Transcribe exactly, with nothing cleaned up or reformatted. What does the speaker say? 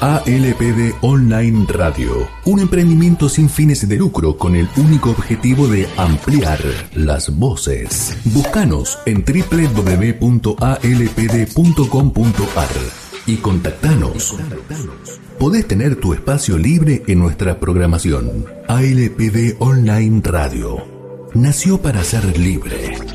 A L P D Online Radio, un emprendimiento sin fines de lucro con el único objetivo de ampliar las voces. Búscanos en doble u doble u doble u punto a l p d punto com punto a r y contactanos. Podés tener tu espacio libre en nuestra programación. A L P D Online Radio nació para ser libre.